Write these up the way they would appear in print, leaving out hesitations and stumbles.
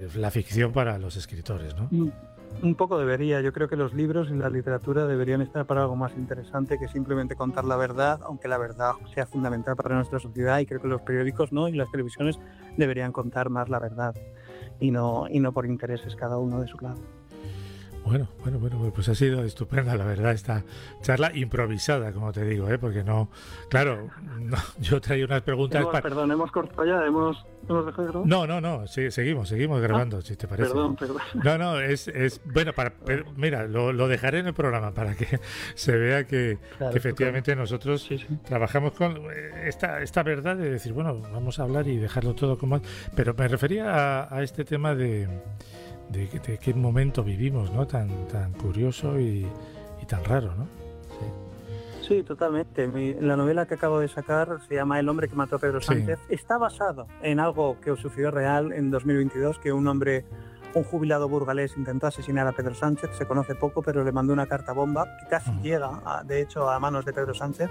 la ficción para los escritores, ¿no? Un poco debería. Yo creo que los libros y la literatura deberían estar para algo más interesante que simplemente contar la verdad, aunque la verdad sea fundamental para nuestra sociedad, y creo que los periódicos, ¿no?, y las televisiones deberían contar más la verdad y no por intereses cada uno de su lado. Bueno, pues ha sido estupenda, la verdad, esta charla improvisada, como te digo, porque no, claro, no, yo traía unas preguntas Perdón, hemos cortado ya, hemos dejado de grabar. No, sí, seguimos grabando, si te parece. Perdón. No, es bueno, mira, lo dejaré en el programa para que se vea que efectivamente nosotros trabajamos con esta verdad de decir, bueno, vamos a hablar y dejarlo todo como... Pero me refería a este tema de qué momento vivimos, ¿no? Tan curioso y tan raro, ¿no? Sí, totalmente. La novela que acabo de sacar se llama El hombre que mató a Pedro Sánchez. Sí. Está basado en algo que sucedió real en 2022, que un jubilado burgalés intentó asesinar a Pedro Sánchez. Se conoce poco, pero le mandó una carta bomba que casi llega, de hecho, a manos de Pedro Sánchez.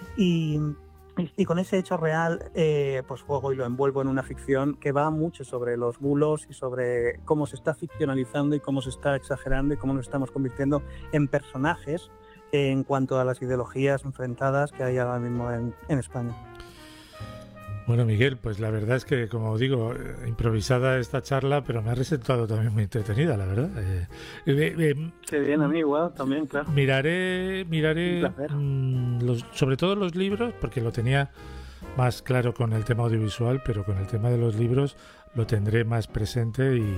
Y con ese hecho real, pues juego y lo envuelvo en una ficción que va mucho sobre los bulos y sobre cómo se está ficcionalizando y cómo se está exagerando y cómo nos estamos convirtiendo en personajes en cuanto a las ideologías enfrentadas que hay ahora mismo en España. Bueno, Miguel, pues la verdad es que, como digo, improvisada esta charla, pero me ha resultado también muy entretenida, la verdad. Qué bien, a mí igual, también, claro. Miraré sobre todo los libros, porque lo tenía más claro con el tema audiovisual, pero con el tema de los libros lo tendré más presente y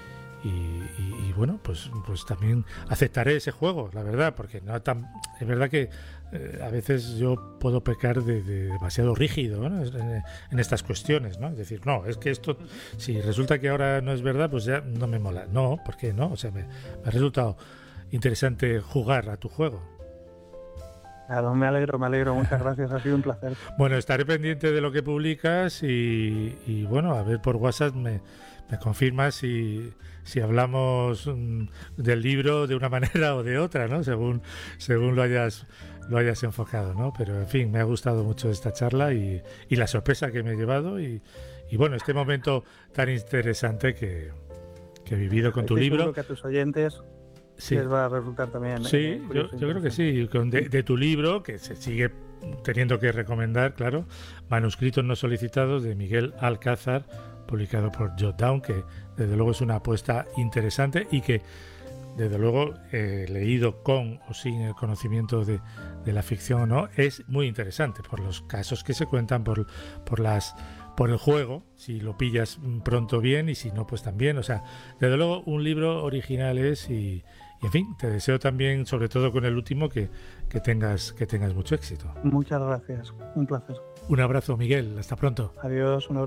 bueno, pues también aceptaré ese juego, la verdad, porque es verdad que a veces yo puedo pecar de demasiado rígido, ¿no?, en estas cuestiones, ¿no? Es decir, no, es que esto, si resulta que ahora no es verdad, pues ya no me mola. No, ¿por qué no? O sea, me ha resultado interesante jugar a tu juego. Claro, me alegro, muchas gracias, ha sido un placer. Bueno, estaré pendiente de lo que publicas y bueno, a ver por WhatsApp me confirmas si hablamos del libro de una manera o de otra, ¿no? Según lo hayas enfocado, ¿no? Pero en fin, me ha gustado mucho esta charla y la sorpresa que me he llevado y bueno, este momento tan interesante que he vivido con tu libro. Seguro que a tus oyentes les va a resultar también. Sí, yo creo que sí. De tu libro, que se sigue teniendo que recomendar, claro, Manuscritos no solicitados, de Miguel Alcázar, publicado por Jotdown, que desde luego es una apuesta interesante y que desde luego leído con o sin el conocimiento de la ficción o no, es muy interesante por los casos que se cuentan, por el juego, si lo pillas pronto bien y si no, pues también. O sea, desde luego un libro original es y en fin, te deseo también, sobre todo con el último, que tengas mucho éxito. Muchas gracias, un placer. Un abrazo, Miguel, hasta pronto. Adiós, un abrazo.